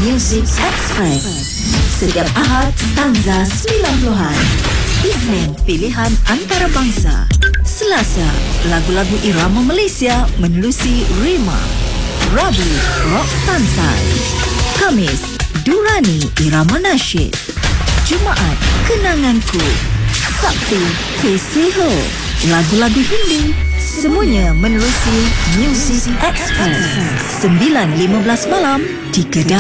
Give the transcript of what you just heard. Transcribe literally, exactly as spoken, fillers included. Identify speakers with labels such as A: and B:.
A: Music Express. Setiap Ahad, stanza sembilan puluhan. Isnin, pilihan antarabangsa. Selasa, lagu-lagu irama Malaysia menerusi Rima. Rabu, rock santai. Khamis, Durani irama nasyid. Jumaat, Kenanganku. Sabtu, Keseho, lagu-lagu Hindi. Semuanya menerusi Music Express. sembilan lima belas malam di Kedah